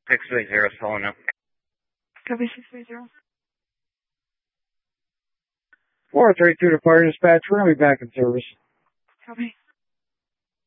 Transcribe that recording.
630 is calling up. Copy 630. 432 to Fire Dispatch. We're going to be back in service. Copy.